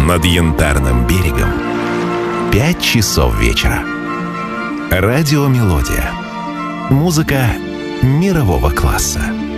над Янтарным берегом 5 часов вечера. Радиомелодия. Музыка мирового класса.